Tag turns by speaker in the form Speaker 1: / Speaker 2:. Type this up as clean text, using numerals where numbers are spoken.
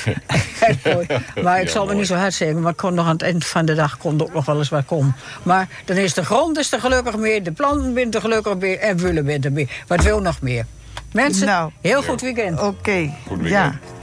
Speaker 1: Maar ik zal me niet zo hard zeggen. Maar kon nog aan het eind van de dag kon ook nog wel eens wat komen. Maar dan is de grond er gelukkig meer. De planten zijn er gelukkig meer. En vullen bent er meer. Wat wil nog meer? Mensen, heel goed weekend.
Speaker 2: Oké,
Speaker 3: Goed weekend.
Speaker 2: ja.